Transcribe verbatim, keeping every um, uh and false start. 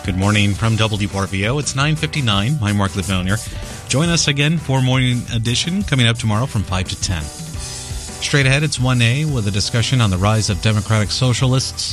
Good morning from W R V O. It's nine fifty-nine. I'm Mark Livonier. Join us again for Morning Edition coming up tomorrow from five to ten. Straight ahead, it's one A with a discussion on the rise of democratic socialists.